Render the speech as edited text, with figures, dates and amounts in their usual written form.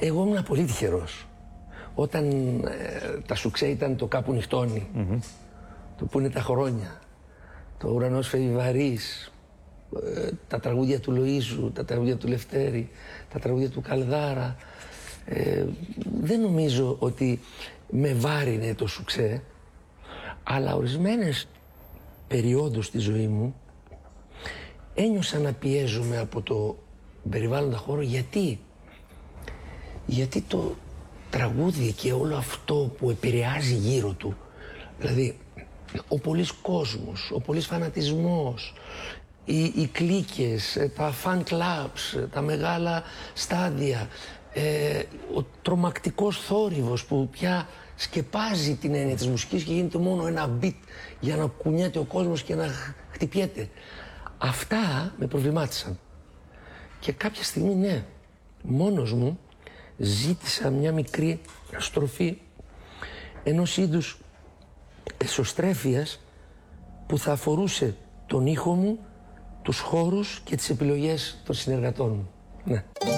Εγώ ήμουν πολύ τυχερός. Όταν τα σουξέ ήταν το Κάπου νυχτώνει, το Πού είναι τα χρόνια, το Ουρανός φεύγει βαρύς, τα τραγούδια του Λοΐζου, τα τραγούδια του Λευτέρη, τα τραγούδια του Καλδάρα, δεν νομίζω ότι με βάρινε το σουξέ, αλλά ορισμένες περιόδους στη ζωή μου ένιωσα να πιέζομαι από το περιβάλλοντα χώρο. Γιατί το τραγούδι και όλο αυτό που επηρεάζει γύρω του, δηλαδή ο πολύς κόσμος, ο πολύς φανατισμός, οι κλίκες, τα fan clubs, τα μεγάλα στάδια, ο τρομακτικός θόρυβος που πια σκεπάζει την έννοια της μουσικής και γίνεται μόνο ένα beat για να κουνιέται ο κόσμος και να χτυπιέται. Αυτά με προβλημάτισαν. Και κάποια στιγμή, ναι, μόνος μου ζήτησα μια μικρή στροφή ενός είδους εσωστρέφειας που θα αφορούσε τον ήχο μου, τους χώρους και τις επιλογές των συνεργατών μου. Ναι.